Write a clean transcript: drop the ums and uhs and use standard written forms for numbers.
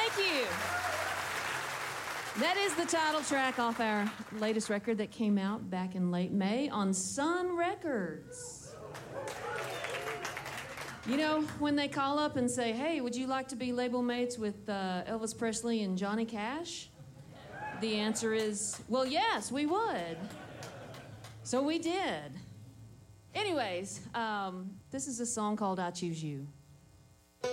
Thank you. That is the title track off our latest record that came out back in late May on Sun Records. You know, when they call up and say, hey, would you like to be label mates with Elvis Presley and Johnny Cash? The answer is, well, yes, we would. So we did. Anyways, this is a song called I Choose You.